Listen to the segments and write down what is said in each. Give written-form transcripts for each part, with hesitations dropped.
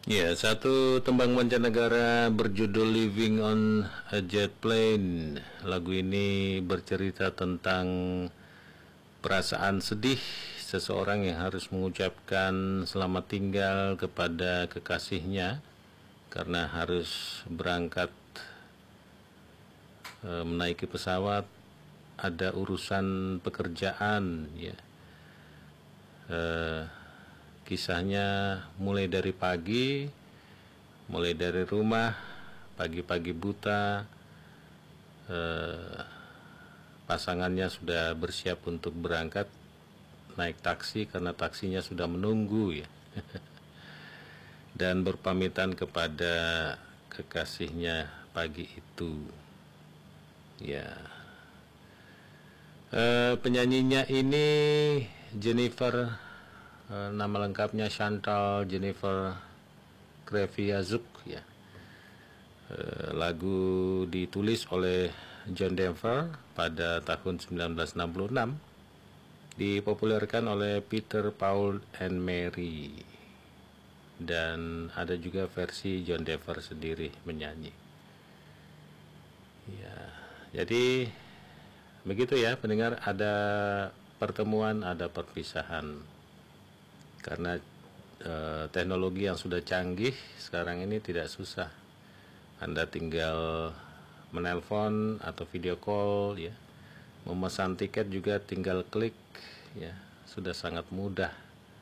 Ya, satu tembang mancanegara berjudul Living on a Jet Plane. Lagu ini bercerita tentang perasaan sedih seseorang yang harus mengucapkan selamat tinggal kepada kekasihnya karena harus berangkat menaiki pesawat, ada urusan pekerjaan, ya. Kisahnya mulai dari pagi, mulai dari rumah, pagi-pagi buta, pasangannya sudah bersiap untuk berangkat naik taksi karena taksinya sudah menunggu, ya. Dan berpamitan kepada kekasihnya pagi itu, ya. Penyanyinya ini Jennifer, nama lengkapnya Chantal Jennifer Kreviazuk, ya. Lagu ditulis oleh John Denver pada tahun 1966, dipopulerkan oleh Peter, Paul and Mary, dan ada juga versi John Denver sendiri menyanyi. Ya, jadi begitu ya pendengar, ada pertemuan, ada perpisahan. Karena teknologi yang sudah canggih sekarang ini tidak susah. Anda tinggal menelpon atau video call, ya. Memesan tiket juga tinggal klik, ya. Sudah sangat mudah.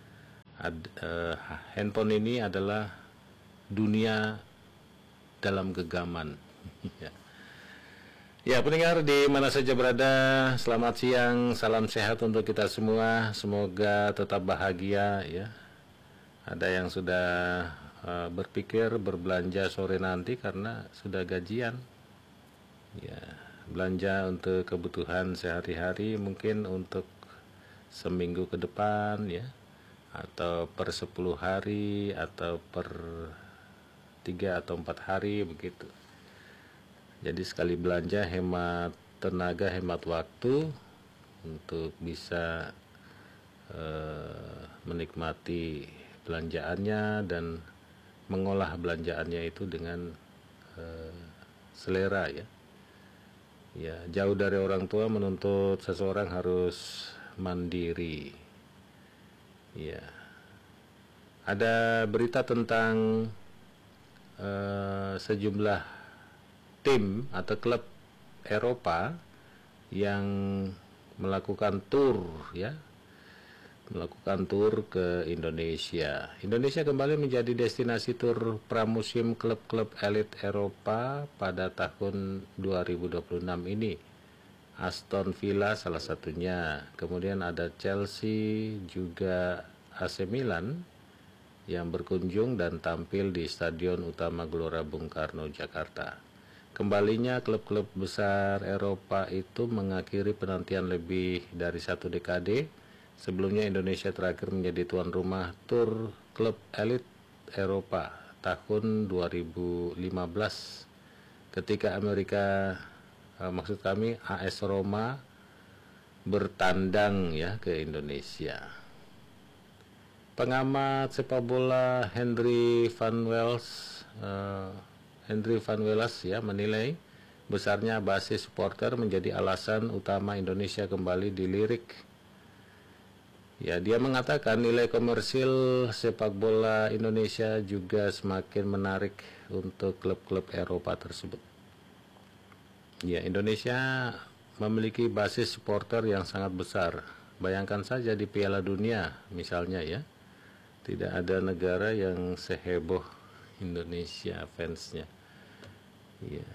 Handphone ini adalah dunia dalam genggaman. Ya. Ya, pendengar di mana saja berada, selamat siang, salam sehat untuk kita semua. Semoga tetap bahagia, ya. Ada yang sudah berpikir berbelanja sore nanti karena sudah gajian, ya. Belanja untuk kebutuhan sehari-hari, mungkin untuk seminggu ke depan, ya, atau per 10 hari, atau per 3 atau 4 hari, begitu. Jadi sekali belanja hemat tenaga, hemat waktu untuk bisa menikmati belanjaannya dan mengolah belanjaannya itu dengan selera, ya. Ya, jauh dari orang tua menuntut seseorang harus mandiri. Ya. Ada berita tentang sejumlah tim atau klub Eropa yang melakukan tur, ya, melakukan tur ke Indonesia. Indonesia kembali menjadi destinasi tur pramusim klub-klub elit Eropa pada tahun 2026 ini. Aston Villa salah satunya, kemudian ada Chelsea, juga AC Milan yang berkunjung dan tampil di Stadion Utama Gelora Bung Karno, Jakarta. Kembalinya klub-klub besar Eropa itu mengakhiri penantian lebih dari 1 dekade. Sebelumnya Indonesia terakhir menjadi tuan rumah tur klub elit Eropa tahun 2015 ketika maksud kami AS Roma bertandang, ya, ke Indonesia. Pengamat sepak bola Henry Van Wells, ya, menilai besarnya basis supporter menjadi alasan utama Indonesia kembali dilirik. Ya, dia mengatakan nilai komersil sepak bola Indonesia juga semakin menarik untuk klub-klub Eropa tersebut. Ya, Indonesia memiliki basis supporter yang sangat besar. Bayangkan saja di Piala Dunia misalnya, ya. Tidak ada negara yang seheboh Indonesia fansnya. Ya.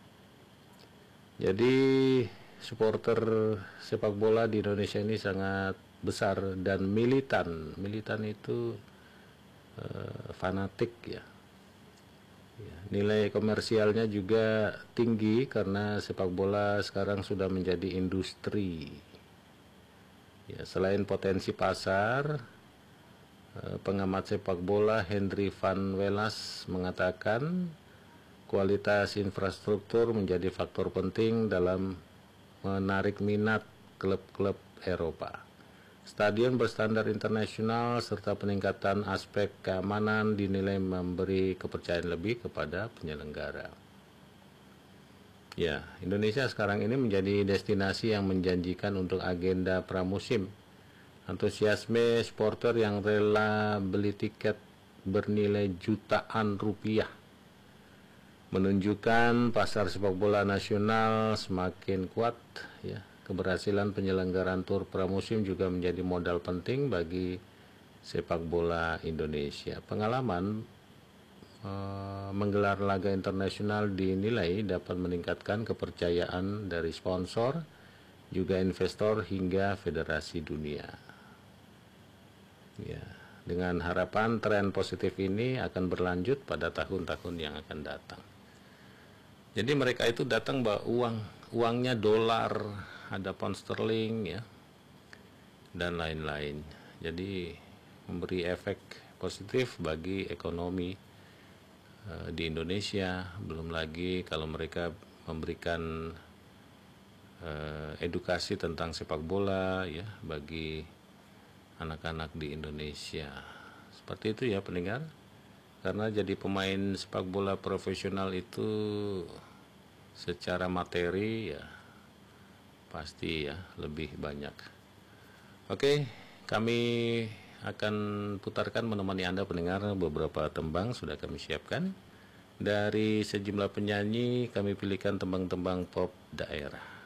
Jadi supporter sepak bola di Indonesia ini sangat besar dan militan. Militan itu fanatik, ya. Ya. Nilai komersialnya juga tinggi karena sepak bola sekarang sudah menjadi industri. Ya, selain potensi pasar, pengamat sepak bola Henry Van Wells mengatakan kualitas infrastruktur menjadi faktor penting dalam menarik minat klub-klub Eropa. Stadion berstandar internasional serta peningkatan aspek keamanan dinilai memberi kepercayaan lebih kepada penyelenggara. Ya, Indonesia sekarang ini menjadi destinasi yang menjanjikan untuk agenda pramusim. Antusiasme supporter yang rela beli tiket bernilai jutaan rupiah menunjukkan pasar sepak bola nasional semakin kuat. Ya, keberhasilan penyelenggaraan tur pramusim juga menjadi modal penting bagi sepak bola Indonesia. Pengalaman menggelar laga internasional dinilai dapat meningkatkan kepercayaan dari sponsor, juga investor hingga federasi dunia. Ya, dengan harapan tren positif ini akan berlanjut pada tahun-tahun yang akan datang. Jadi mereka itu datang bawa uangnya dolar, ada pound sterling, ya, dan lain-lain. Jadi memberi efek positif bagi ekonomi di Indonesia. Belum lagi kalau mereka memberikan edukasi tentang sepak bola, ya, bagi anak-anak di Indonesia. Seperti itu ya pendengar. Karena jadi pemain sepak bola profesional itu secara materi ya pasti ya lebih banyak. Oke, kami akan putarkan menemani Anda pendengar beberapa tembang sudah kami siapkan. Dari sejumlah penyanyi kami pilihkan tembang-tembang pop daerah.